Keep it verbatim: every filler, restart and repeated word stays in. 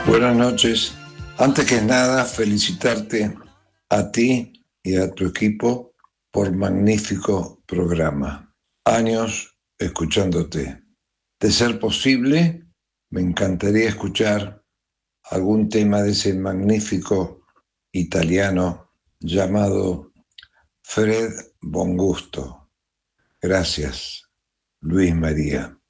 Buenas noches. Antes que nada, felicitarte a ti y a tu equipo por magnífico programa. Años escuchándote. De ser posible, me encantaría escuchar algún tema de ese magnífico italiano llamado Fred Bongusto. Gracias, Luis María.